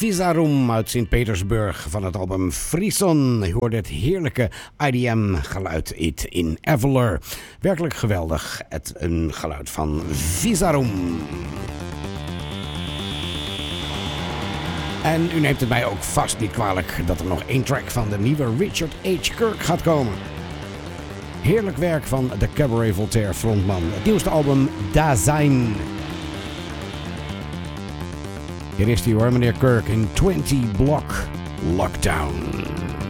Visarum uit Sint-Petersburg van het album Frisson. Je hoorde het heerlijke IDM-geluid in Eveler. Werkelijk geweldig, een geluid van Visarum. En u neemt het mij ook vast niet kwalijk dat er nog 1 track van de nieuwe Richard H. Kirk gaat komen. Heerlijk werk van de Cabaret Voltaire frontman. Het nieuwste album Dasein. Hier is die hoor, meneer Kirk in 20 Block Lockdown.